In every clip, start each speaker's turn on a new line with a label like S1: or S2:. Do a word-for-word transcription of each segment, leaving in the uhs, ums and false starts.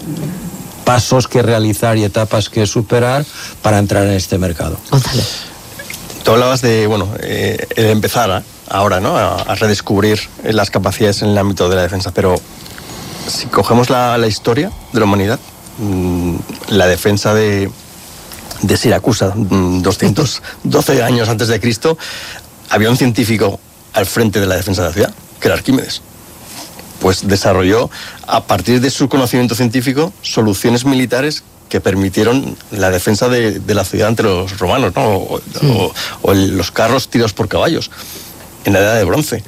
S1: pasos que realizar y etapas que superar para entrar en este mercado.
S2: Gonzalo.
S3: Tú hablabas de, bueno, eh, de empezar a, ahora, ¿no? A, a redescubrir las capacidades en el ámbito de la defensa, pero si cogemos la, la historia de la humanidad, mmm, la defensa de, de Siracusa, doscientos doce años antes de Cristo, había un científico al frente de la defensa de la ciudad, que era Arquímedes. Pues desarrolló, a partir de su conocimiento científico, soluciones militares que permitieron la defensa de, de la ciudad ante los romanos, ¿no? O, sí. o, o el, los carros tirados por caballos en la Edad de Bronce.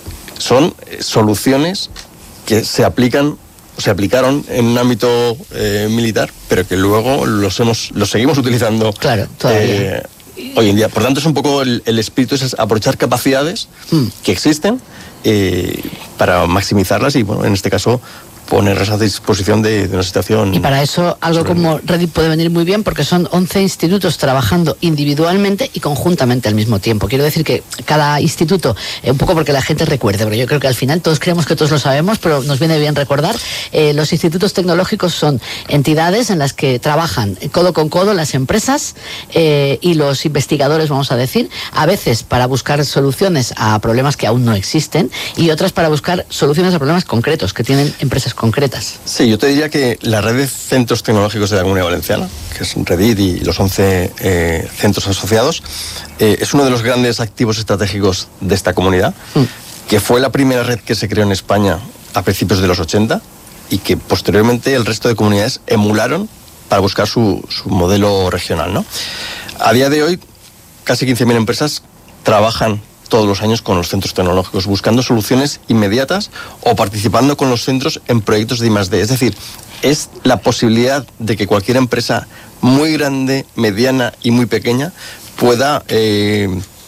S3: Son eh, soluciones que se aplican, se aplicaron en un ámbito eh, militar, pero que luego los hemos, los seguimos utilizando.
S2: Claro, todavía.
S3: Eh, hoy en día. Por tanto, es un poco el, el espíritu, es aprovechar capacidades mm. que existen eh, para maximizarlas y, bueno, en este caso, ponerlas a disposición de, de una situación.
S2: Y para eso algo como Reddit puede venir muy bien, porque son once institutos trabajando individualmente y conjuntamente al mismo tiempo. Quiero decir que cada instituto, eh, un poco porque la gente recuerde, porque yo creo que al final todos creemos que todos lo sabemos, pero nos viene bien recordar, eh, los institutos tecnológicos son entidades en las que trabajan codo con codo las empresas eh, y los investigadores, vamos a decir, a veces para buscar soluciones a problemas que aún no existen y otras para buscar soluciones a problemas concretos que tienen empresas concretas.
S3: Sí, yo te diría que la red de centros tecnológicos de la Comunidad Valenciana, que es Reddit y los once eh, centros asociados, eh, es uno de los grandes activos estratégicos de esta comunidad, mm. que fue la primera red que se creó en España a principios de los ochenta y que posteriormente el resto de comunidades emularon para buscar su, su modelo regional, ¿no? A día de hoy, casi quince mil empresas trabajan todos los años con los centros tecnológicos, buscando soluciones inmediatas o participando con los centros en proyectos de I más D. Es decir, es la posibilidad de que cualquier empresa muy grande, mediana y muy pequeña pueda eh,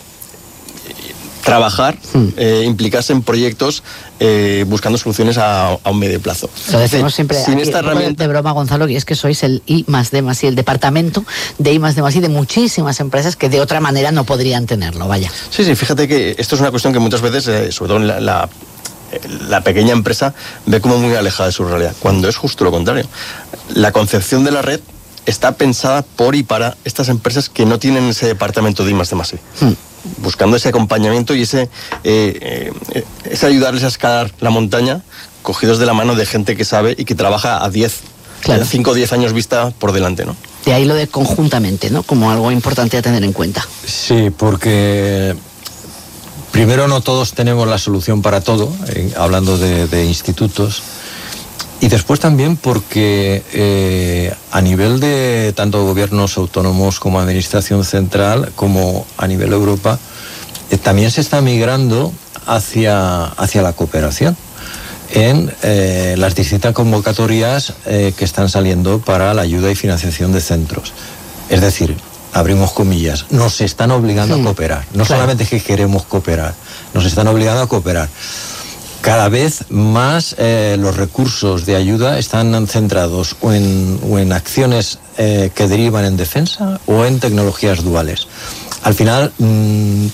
S3: trabajar, eh, implicarse en proyectos eh, buscando soluciones a, a un medio plazo.
S2: Lo decimos siempre
S3: sin
S2: aquí,
S3: esta herramienta
S2: de broma, Gonzalo, y es que sois el I más D más I, el departamento de I más D más I de muchísimas empresas que de otra manera no podrían tenerlo, vaya.
S3: Sí, sí, fíjate que esto es una cuestión que muchas veces, eh, sobre todo en la, la, la pequeña empresa, ve como muy alejada de su realidad, cuando es justo lo contrario. La concepción de la red está pensada por y para estas empresas que no tienen ese departamento de I más D más I. Hmm. Buscando ese acompañamiento y ese, eh, eh, ese ayudarles a escalar la montaña, cogidos de la mano de gente que sabe y que trabaja a diez, claro. cinco o diez años vista por delante, ¿no?
S2: De ahí lo de conjuntamente, ¿no? Como algo importante a tener en cuenta.
S1: Sí, porque primero no todos tenemos la solución para todo, eh, hablando de, de institutos. Y después también porque eh, a nivel de tanto gobiernos autónomos como administración central, como a nivel Europa, eh, también se está migrando hacia, hacia la cooperación en eh, las distintas convocatorias eh, que están saliendo para la ayuda y financiación de centros. Es decir, abrimos comillas, nos están obligando sí, a cooperar. No claro. solamente es que queremos cooperar, nos están obligando a cooperar. Cada vez más eh, los recursos de ayuda están centrados o en, o en acciones eh, que derivan en defensa o en tecnologías duales. Al final mmm,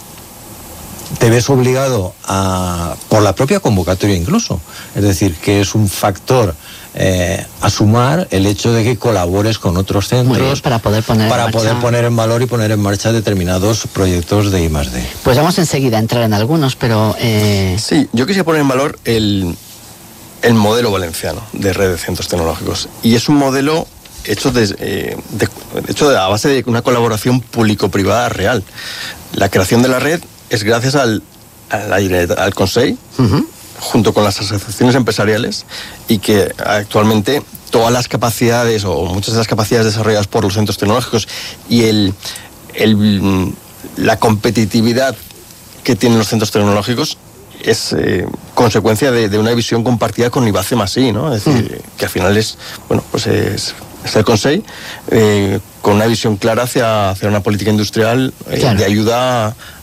S1: te ves obligado a, por la propia convocatoria incluso, es decir, que es un factor eh, a sumar el hecho de que colabores con otros centros
S2: para poder poner
S1: para
S2: en
S1: poder
S2: marcha...
S1: poner en valor y poner en marcha determinados proyectos de I más D.
S2: Pues vamos enseguida a entrar en algunos, pero... Eh...
S3: Sí, yo quisiera poner en valor el, el modelo valenciano de red de centros tecnológicos. Y es un modelo hecho, de, eh, de, hecho de, a base de una colaboración público-privada real. La creación de la red es gracias al, al, al Consell, uh-huh. junto con las asociaciones empresariales, y que actualmente todas las capacidades o muchas de las capacidades desarrolladas por los centros tecnológicos y el, el, la competitividad que tienen los centros tecnológicos es eh, consecuencia de, de una visión compartida con I B A C más I, ¿no? Es decir, mm. que al final es, bueno, pues es, es el Consell eh, con una visión clara hacia, hacia una política industrial eh, claro. de ayuda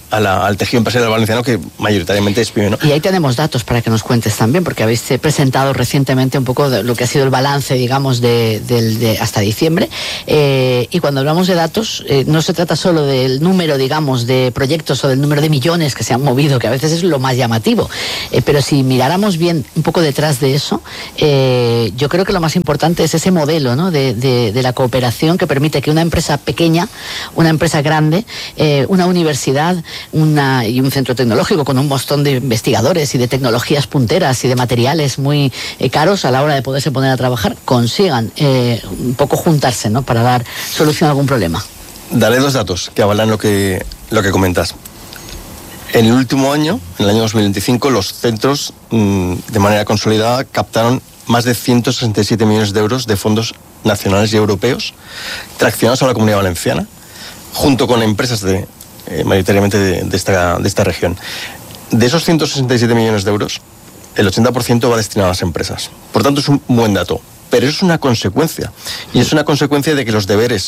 S3: a la, al tejido empresarial valenciano, que mayoritariamente es pyme, ¿no?
S2: Y ahí tenemos datos para que nos cuentes también, porque habéis presentado recientemente un poco de lo que ha sido el balance, digamos, de, de, de hasta diciembre. Eh, y cuando hablamos de datos, eh, no se trata solo del número, digamos, de proyectos o del número de millones que se han movido, que a veces es lo más llamativo. Eh, pero si miráramos bien un poco detrás de eso, eh, yo creo que lo más importante es ese modelo, ¿no? de, de, de la cooperación que permite que una empresa pequeña, una empresa grande, eh, una universidad, Una, y un centro tecnológico con un montón de investigadores y de tecnologías punteras y de materiales muy eh, caros a la hora de poderse poner a trabajar, consigan eh, un poco juntarse, ¿no? Para dar solución a algún problema.
S3: Daré dos datos que avalan lo que, lo que comentas. En el último año, en el año dos mil veinticinco, los centros mmm, de manera consolidada captaron más de ciento sesenta y siete millones de euros de fondos nacionales y europeos traccionados a la Comunidad Valenciana, junto con empresas de Eh, mayoritariamente de, de, esta, de esta región. De esos ciento sesenta y siete millones de euros, el ochenta por ciento va destinado a las empresas. Por tanto, es un buen dato. Pero eso es una consecuencia. Y es una consecuencia de que los deberes,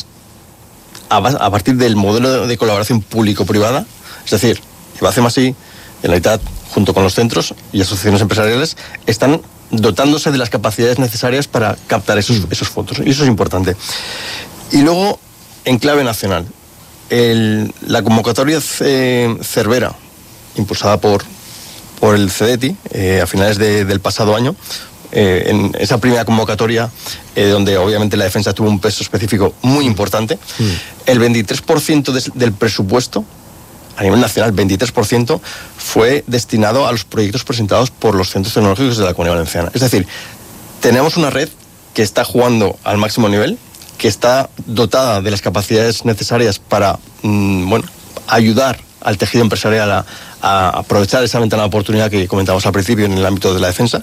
S3: a, a partir del modelo de colaboración público-privada, es decir, Ibacema así, Generalitat, junto con los centros y asociaciones empresariales, están dotándose de las capacidades necesarias para captar esos, esos fondos. Y eso es importante. Y luego, en clave nacional, El, la convocatoria C, Cervera, impulsada por, por el CEDETI eh, a finales de, del pasado año, eh, en esa primera convocatoria, eh, donde obviamente la defensa tuvo un peso específico muy importante, mm. el veintitrés por ciento de, del presupuesto, a nivel nacional, veintitrés por ciento, fue destinado a los proyectos presentados por los centros tecnológicos de la Comunidad Valenciana. Es decir, tenemos una red que está jugando al máximo nivel, que está dotada de las capacidades necesarias para mmm, bueno, ayudar al tejido empresarial a, a aprovechar esa ventana de oportunidad que comentábamos al principio en el ámbito de la defensa.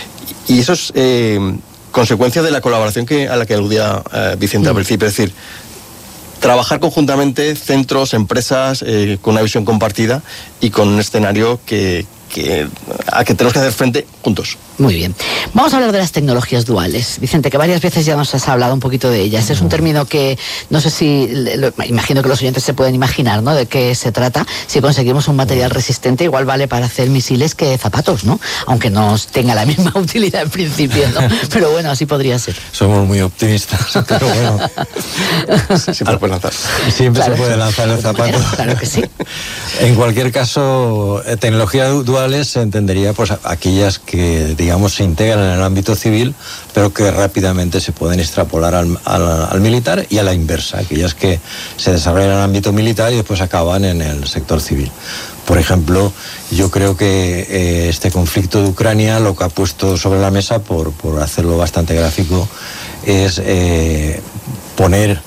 S3: Y eso es eh, consecuencia de la colaboración que, a la que aludía eh, Vicente al principio, es decir, trabajar conjuntamente centros, empresas, eh, con una visión compartida y con un escenario que, que, a que tenemos que hacer frente juntos.
S2: Muy bien. Vamos a hablar de las tecnologías duales. Vicente, que varias veces ya nos has hablado un poquito de ellas. Es un término que no sé si, lo, imagino que los oyentes se pueden imaginar, ¿no? De qué se trata. Si conseguimos un material resistente, igual vale para hacer misiles que zapatos, ¿no? Aunque no tenga la misma utilidad en principio, ¿no? Pero bueno, así podría ser.
S1: Somos muy optimistas, pero bueno.
S3: Siempre, puede lanzar.
S1: Siempre
S2: claro.
S1: se puede lanzar el zapato.
S2: Bueno, claro que sí.
S1: En cualquier caso, tecnologías duales se entendería pues aquellas que, digamos, se integran en el ámbito civil, pero que rápidamente se pueden extrapolar al, al, al militar, y a la inversa, aquellas que se desarrollan en el ámbito militar y después acaban en el sector civil. Por ejemplo, yo creo que eh, este conflicto de Ucrania lo que ha puesto sobre la mesa, por, por hacerlo bastante gráfico, es eh, poner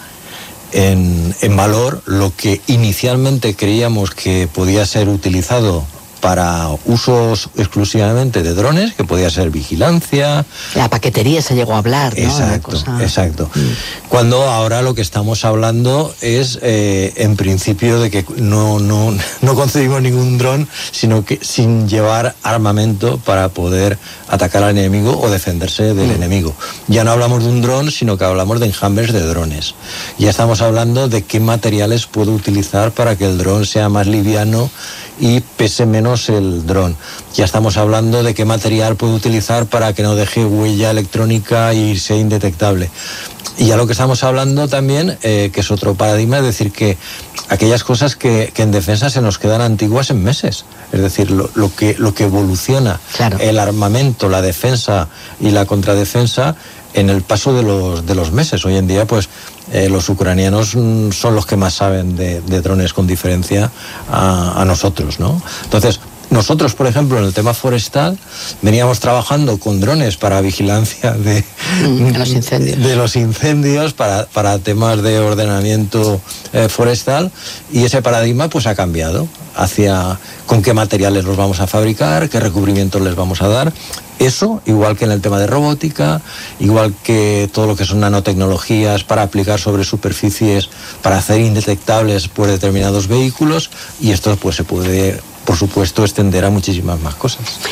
S1: en, en valor lo que inicialmente creíamos que podía ser utilizado para usos exclusivamente de drones, que podía ser vigilancia.
S2: La paquetería se llegó a hablar, ¿no?
S1: Exacto,
S2: cosa...
S1: exacto. Mm. Cuando ahora lo que estamos hablando es, eh, en principio, de que no, no, no concebimos ningún dron, sino que sin llevar armamento para poder atacar al enemigo o defenderse del mm. enemigo. Ya no hablamos de un dron, sino que hablamos de enjambres de drones. Ya estamos hablando de qué materiales puedo utilizar para que el dron sea más liviano y pese menos el dron. Ya estamos hablando de qué material puedo utilizar para que no deje huella electrónica y sea indetectable. Y ya lo que estamos hablando también, eh, que es otro paradigma, es decir, que aquellas cosas que, que en defensa se nos quedan antiguas en meses. Es decir, lo, lo, que, lo que evoluciona, claro, el armamento, la defensa y la contradefensa en el paso de los, de los meses. Hoy en día, pues, eh, los ucranianos son los que más saben de, de drones con diferencia a, a nosotros, ¿no? Entonces, nosotros, por ejemplo, en el tema forestal, veníamos trabajando con drones para vigilancia de,
S2: mm, los incendios,
S1: de los incendios para, para temas de ordenamiento eh, forestal, y ese paradigma pues ha cambiado hacia con qué materiales los vamos a fabricar, qué recubrimientos les vamos a dar. Eso, igual que en el tema de robótica, igual que todo lo que son nanotecnologías para aplicar sobre superficies, para hacer indetectables pues, determinados vehículos, y esto pues se puede, por supuesto, extender a muchísimas más cosas.
S2: ¿A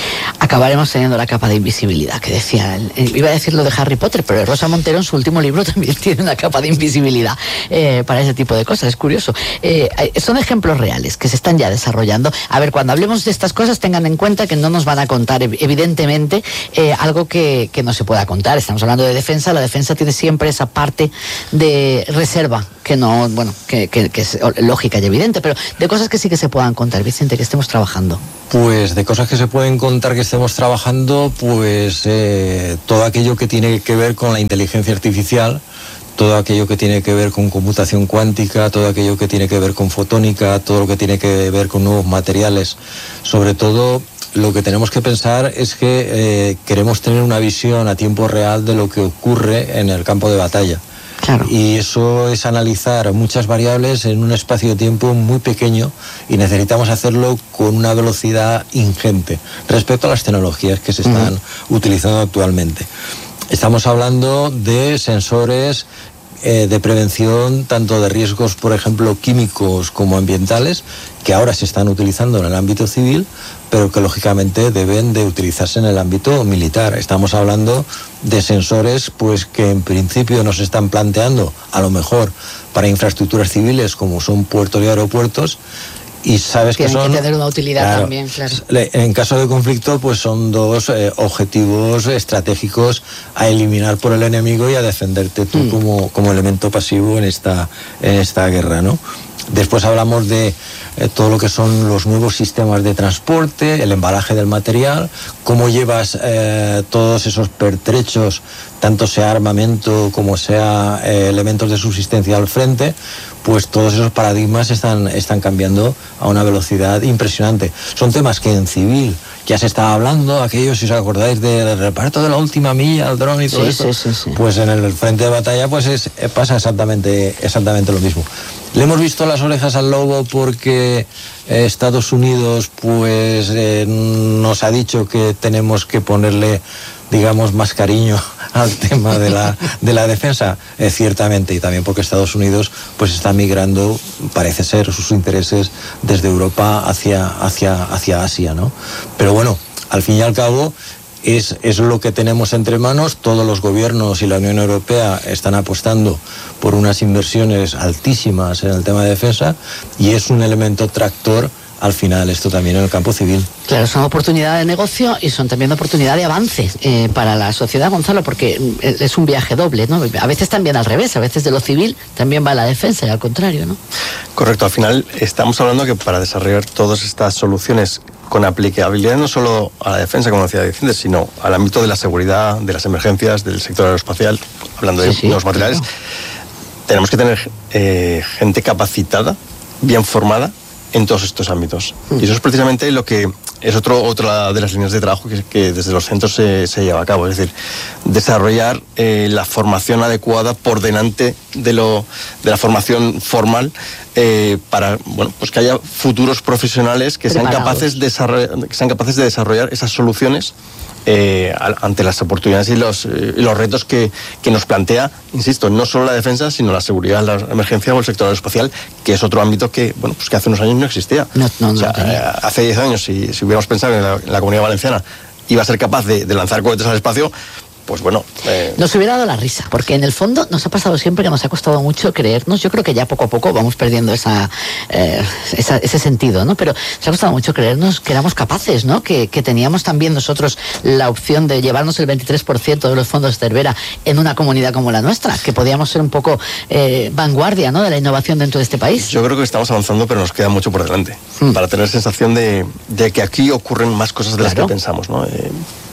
S2: acabaremos teniendo la capa de invisibilidad que decía, el, el, iba a decir lo de Harry Potter, pero Rosa Montero en su último libro también tiene una capa de invisibilidad eh, para ese tipo de cosas, es curioso. Eh, son ejemplos reales que se están ya desarrollando. A ver, cuando hablemos de estas cosas tengan en cuenta que no nos van a contar evidentemente eh, algo que, que no se pueda contar. Estamos hablando de defensa, la defensa tiene siempre esa parte de reserva que no, bueno, que, que, que es lógica y evidente, pero de cosas que sí que se puedan contar, Vicente, que estemos trabajando.
S1: Pues de cosas que se pueden contar que estemos trabajando, pues eh, todo aquello que tiene que ver con la inteligencia artificial, todo aquello que tiene que ver con computación cuántica, todo aquello que tiene que ver con fotónica, todo lo que tiene que ver con nuevos materiales. Sobre todo, lo que tenemos que pensar es que eh, queremos tener una visión a tiempo real de lo que ocurre en el campo de batalla. Claro. Y eso es analizar muchas variables en un espacio de tiempo muy pequeño y necesitamos hacerlo con una velocidad ingente respecto a las tecnologías que se están uh-huh. utilizando actualmente. Estamos hablando de sensores eh, de prevención tanto de riesgos, por ejemplo, químicos como ambientales, que ahora se están utilizando en el ámbito civil, pero que lógicamente deben de utilizarse en el ámbito militar. Estamos hablando de sensores pues que en principio nos están planteando a lo mejor para infraestructuras civiles como son puertos y aeropuertos, y sabes
S2: Tienen
S1: que son...
S2: que tener una utilidad claro, también, claro.
S1: En caso de conflicto, pues son dos eh, objetivos estratégicos a eliminar por el enemigo y a defenderte tú mm. como, como elemento pasivo en esta, en esta guerra, ¿no? Después hablamos de eh, todo lo que son los nuevos sistemas de transporte, el embalaje del material, cómo llevas eh, todos esos pertrechos, tanto sea armamento como sea eh, elementos de subsistencia al frente, pues todos esos paradigmas están, están cambiando a una velocidad impresionante. Son temas que en civil ya se estaba hablando, aquellos, si os acordáis del reparto de la última milla, el dron y todo
S2: sí,
S1: eso,
S2: sí, sí, sí.
S1: Pues en el frente de batalla pues es, pasa exactamente, exactamente lo mismo. Le hemos visto las orejas al lobo porque eh, Estados Unidos pues eh, nos ha dicho que tenemos que ponerle, digamos, más cariño al tema de la, de la defensa, eh, ciertamente, y también porque Estados Unidos pues está migrando, parece ser, sus intereses desde Europa hacia, hacia, hacia Asia, ¿no? Pero bueno, al fin y al cabo es, es lo que tenemos entre manos. Todos los gobiernos y la Unión Europea están apostando por unas inversiones altísimas en el tema de defensa y es un elemento tractor al final esto también en el campo civil.
S2: Claro, son oportunidades de negocio y son también oportunidades de avance eh, para la sociedad, Gonzalo, porque es un viaje doble, ¿no? A veces también al revés, a veces de lo civil también va a la defensa y al contrario, ¿no?
S3: Correcto, al final estamos hablando que para desarrollar todas estas soluciones con aplicabilidad no solo a la defensa, como decía Vicente, sino al ámbito de la seguridad, de las emergencias, del sector aeroespacial, hablando de sí, sí, nuevos materiales, claro. Tenemos que tener eh, gente capacitada, bien formada, en todos estos ámbitos. Mm. Y eso es precisamente lo que es otro, otra de las líneas de trabajo que, que desde los centros se, se lleva a cabo, es decir, desarrollar eh, la formación adecuada por delante de, lo, de la formación formal eh, para bueno, pues que haya futuros profesionales que sean, capaces de que sean capaces de desarrollar esas soluciones Eh, ante las oportunidades y los, eh, los retos que, que nos plantea, insisto, no solo la defensa, sino la seguridad, la emergencia o el sector aeroespacial, que es otro ámbito que, bueno, pues que hace unos años no existía.
S2: No, no, no,
S3: o sea, eh, hace diez años, si, si hubiéramos pensado en la, en la Comunidad Valenciana iba a ser capaz de, de lanzar cohetes al espacio, pues bueno... Eh...
S2: Nos hubiera dado la risa, porque en el fondo nos ha pasado siempre que nos ha costado mucho creernos. Yo creo que ya poco a poco vamos perdiendo esa, eh, esa, ese sentido, ¿no? Pero nos ha costado mucho creernos que éramos capaces, ¿no? Que, que teníamos también nosotros la opción de llevarnos el veintitrés por ciento de los fondos Cervera en una comunidad como la nuestra, que podíamos ser un poco eh, vanguardia, ¿no? De la innovación dentro de este país.
S3: Yo creo que estamos avanzando, pero nos queda mucho por delante, mm. para tener sensación de, de que aquí ocurren más cosas de las claro. que pensamos, ¿no? Eh,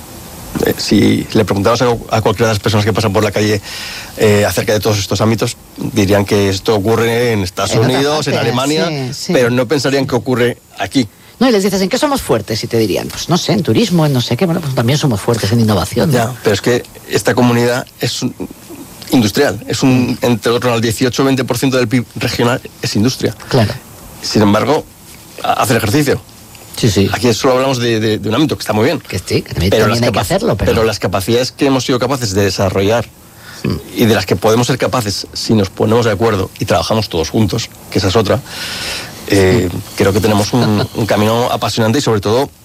S3: Eh, si le preguntamos a, a cualquiera de las personas que pasan por la calle eh, acerca de todos estos ámbitos, dirían que esto ocurre en Estados en Unidos, parte, en Alemania, sí, sí. pero no pensarían que ocurre aquí.
S2: No, y les dices, ¿en qué somos fuertes? Y te dirían, pues no sé, en turismo, en no sé qué, bueno, pues también somos fuertes en innovación, ¿no?
S3: Ya, pero es que esta comunidad es un, industrial, es un, entre otros, el dieciocho o veinte por ciento del P I B regional es industria.
S2: Claro.
S3: Sin embargo, hace el ejercicio.
S2: Sí, sí.
S3: Aquí solo hablamos de, de, de un ámbito que está muy bien.
S2: Que sí, que también, pero también hay que hacerlo. Pero...
S3: pero las capacidades que hemos sido capaces de desarrollar mm. y de las que podemos ser capaces si nos ponemos de acuerdo y trabajamos todos juntos, que esa es otra, eh, sí. creo que tenemos un, un camino apasionante y sobre todo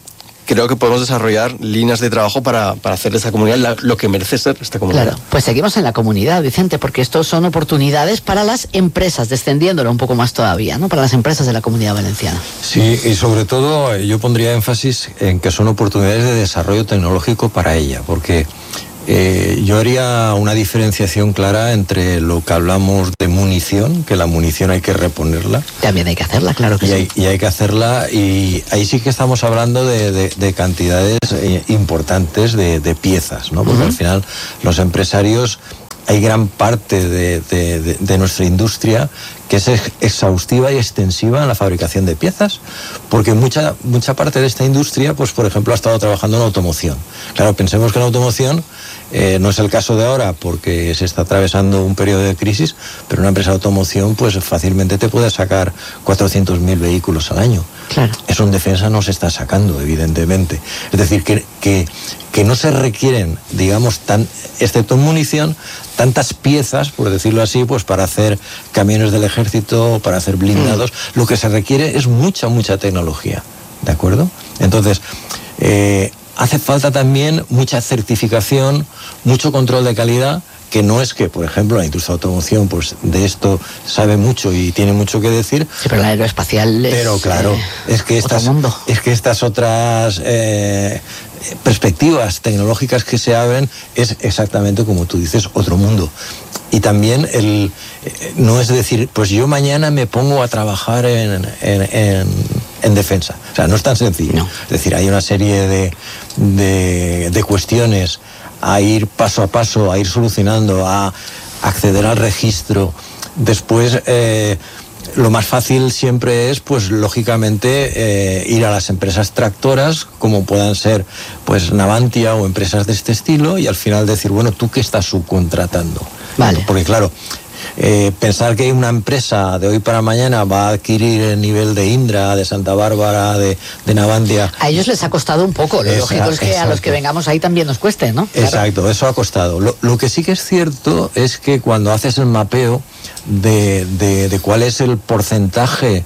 S3: creo que podemos desarrollar líneas de trabajo para, para hacer de esta comunidad la, lo que merece ser esta comunidad.
S2: Claro, pues seguimos en la comunidad, Vicente, porque estos son oportunidades para las empresas, descendiéndolo un poco más todavía, ¿no? Para las empresas de la Comunidad Valenciana.
S1: Sí, y sobre todo yo pondría énfasis en que son oportunidades de desarrollo tecnológico para ella, porque Eh, yo haría una diferenciación clara entre lo que hablamos de munición, que la munición hay que reponerla.
S2: También hay que hacerla, claro que
S1: y
S2: sí.
S1: Hay, y hay que hacerla, y ahí sí que estamos hablando de, de, de cantidades eh, importantes de, de piezas, ¿no? Porque uh-huh. al final los empresarios, hay gran parte de, de, de, de nuestra industria que es exhaustiva y extensiva en la fabricación de piezas, porque mucha, mucha parte de esta industria, pues por ejemplo, ha estado trabajando en automoción. Claro, pensemos que en automoción eh, no es el caso de ahora, porque se está atravesando un periodo de crisis, pero una empresa de automoción pues fácilmente te puede sacar cuatrocientos mil vehículos al año.
S2: Claro.
S1: Eso en defensa no se está sacando, evidentemente. Es decir, que, que, que no se requieren, digamos, tan, excepto en munición, tantas piezas, por decirlo así, pues para hacer camiones del ejército, para hacer blindados. Mm. Lo que se requiere es mucha, mucha tecnología, ¿de acuerdo? Entonces, eh, hace falta también mucha certificación, mucho control de calidad, que no es que, por ejemplo, la industria de automoción, pues de esto sabe mucho y tiene mucho que decir.
S2: Sí, pero la aeroespacial es...
S1: Pero claro, eh, es que estas, es que estas otras eh, perspectivas tecnológicas que se abren es exactamente como tú dices, otro mundo. Y también el eh, no es decir, pues yo mañana me pongo a trabajar en, en, en, en defensa. O sea, no es tan sencillo.
S2: No.
S1: Es decir, hay una serie de, de, de cuestiones a ir paso a paso, a ir solucionando, a acceder al registro. Después, eh, lo más fácil siempre es, pues lógicamente, eh, ir a las empresas tractoras, como puedan ser, pues Navantia o empresas de este estilo, y al final decir, bueno, ¿tú qué estás subcontratando?
S2: Vale.
S1: Porque claro, Eh, pensar que una empresa de hoy para mañana va a adquirir el nivel de Indra, de Santa Bárbara, de, de Navantia.
S2: A ellos les ha costado un poco, lo lógico es que exacto. A los que vengamos ahí también nos cueste, ¿no?
S1: Exacto, claro. Eso ha costado. Lo, lo que sí que es cierto es que cuando haces el mapeo de, de, de cuál es el porcentaje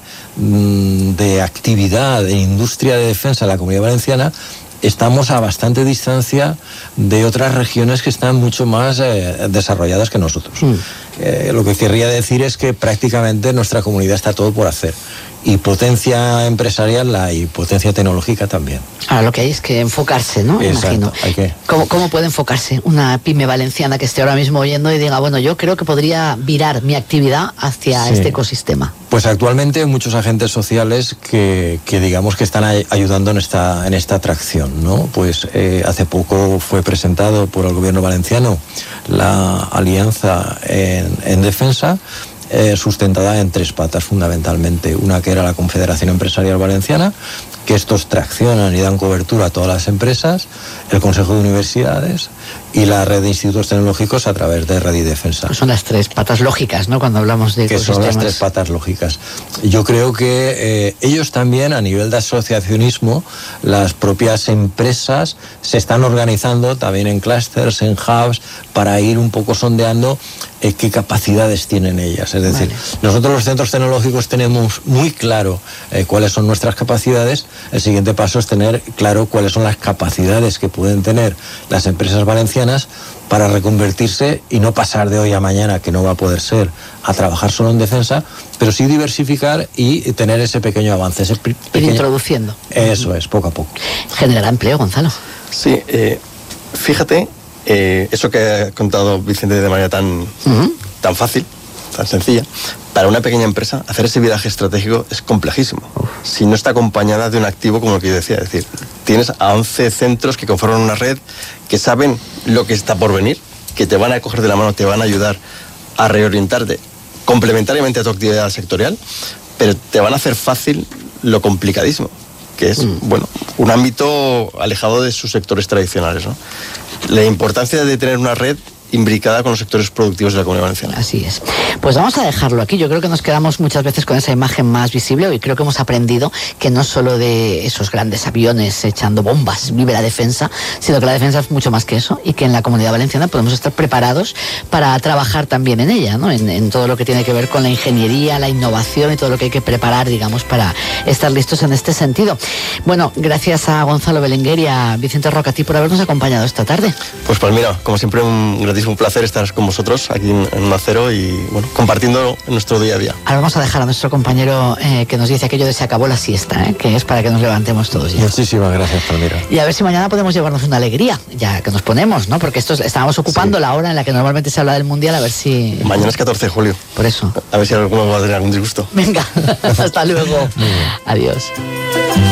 S1: mmm, de actividad de industria de defensa en la Comunidad Valenciana, estamos a bastante distancia de otras regiones que están mucho más eh, desarrolladas que nosotros. Mm. Eh, lo que querría decir es que prácticamente en nuestra comunidad está todo por hacer. Y potencia empresarial la hay, potencia tecnológica también.
S2: Ahora lo que hay es que enfocarse, ¿no?
S1: Exacto,
S2: imagino.
S1: Hay que...
S2: ¿Cómo, ¿Cómo puede enfocarse una pyme valenciana que esté ahora mismo oyendo y diga, bueno, yo creo que podría virar mi actividad hacia sí. este ecosistema?
S1: Pues actualmente hay muchos agentes sociales que, que digamos que están ayudando en esta, en esta atracción, ¿no? Pues eh, hace poco fue presentado por el gobierno valenciano la alianza en, en defensa, Eh, sustentada en tres patas fundamentalmente. Una que era la Confederación Empresarial Valenciana, que estos traccionan y dan cobertura a todas las empresas, el Consejo de Universidades y la red de institutos tecnológicos a través de Red y Defensa.
S2: Son las tres patas lógicas, ¿no? Cuando hablamos de
S1: que son las tres patas lógicas. Yo creo que eh, ellos también, a nivel de asociacionismo, las propias empresas se están organizando también en clústeres, en hubs, para ir un poco sondeando eh, qué capacidades tienen ellas. Es decir, vale. Nosotros los centros tecnológicos tenemos muy claro eh, cuáles son nuestras capacidades. El siguiente paso es tener claro cuáles son las capacidades que pueden tener las empresas valencianas para reconvertirse y no pasar de hoy a mañana, que no va a poder ser, a trabajar solo en defensa, pero sí diversificar y tener ese pequeño avance. Ese
S2: Ir
S1: pequeño...
S2: introduciendo.
S1: Eso es, poco a poco.
S2: Generará empleo, Gonzalo.
S3: Sí, eh, fíjate, eh, eso que ha contado Vicente de manera tan, uh-huh. tan fácil, tan sencilla, para una pequeña empresa hacer ese viraje estratégico es complejísimo. Uf. Si no está acompañada de un activo como el que yo decía, es decir, tienes a once centros que conforman una red que saben lo que está por venir, que te van a coger de la mano, te van a ayudar a reorientarte complementariamente a tu actividad sectorial, pero te van a hacer fácil lo complicadísimo, que es, mm. bueno, un ámbito alejado de sus sectores tradicionales, ¿no? La importancia de tener una red imbricada con los sectores productivos de la Comunidad Valenciana.
S2: Así es. Pues vamos a dejarlo aquí. Yo creo que nos quedamos muchas veces con esa imagen más visible y creo que hemos aprendido que no solo de esos grandes aviones echando bombas vive la defensa, sino que la defensa es mucho más que eso y que en la Comunidad Valenciana podemos estar preparados para trabajar también en ella, ¿no? En, en todo lo que tiene que ver con la ingeniería, la innovación y todo lo que hay que preparar, digamos, para estar listos en este sentido. Bueno, gracias a Gonzalo Belenguer y a Vicente Roca, a ti por habernos acompañado esta tarde.
S3: Pues Palmira, como siempre un gratísimo placer estar con vosotros aquí en, en Onda Cero y bueno, compartiendo nuestro día a día.
S2: Ahora vamos a dejar a nuestro compañero eh, que nos dice aquello de se acabó la siesta, eh, que es para que nos levantemos todos ya.
S1: Muchísimas gracias, Palmira.
S2: Y a ver si mañana podemos llevarnos una alegría, ya que nos ponemos, ¿no? Porque esto es, estábamos ocupando sí. la hora en la que normalmente se habla del Mundial, a ver si...
S3: Mañana es catorce de julio.
S2: Por eso.
S3: A ver si alguno va a tener algún disgusto.
S2: Venga, hasta luego. Adiós.